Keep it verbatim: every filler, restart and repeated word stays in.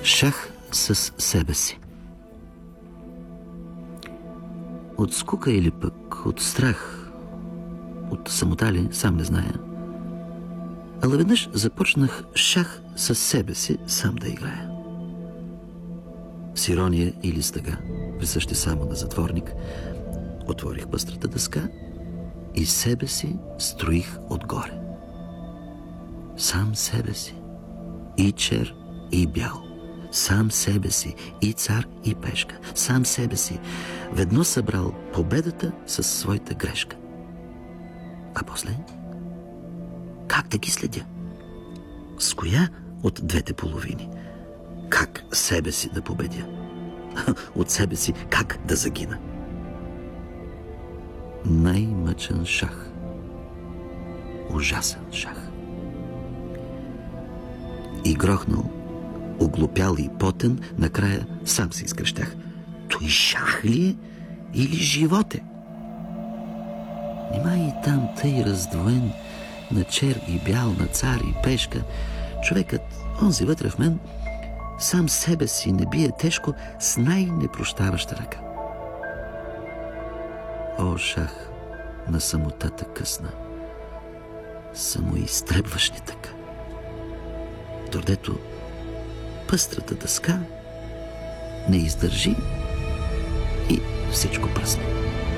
Шах с себе си. От скука или пък от страх, от самота ли, сам не зная. Ала веднъж започнах шах със себе си сам да играя. С ирония или с тъга, присъщи само на затворник, отворих пъстрата дъска и себе си строих отгоре. Сам себе си, и чер, и бял. Сам себе си, и цар, и пешка. Сам себе си, ведно събрал победата със своята грешка. А после? Как да ги следя? С коя от двете половини? Как себе си да победя? От себе си как да загина? Най-мъчен шах. Ужасен шах. И грохнал, оглупял и потен, накрая сам се изкръщах. Той шах ли е или живот е? Нима и там тъй раздвоен на чер и бял, на цар и пешка, човекът, онзи вътре в мен, сам себе си не бие тежко с най-непрощаваща ръка. О, шах на самотата късна, самоизтребваш ли така, дордето пъстрата дъска не издържи и всичко пръсне.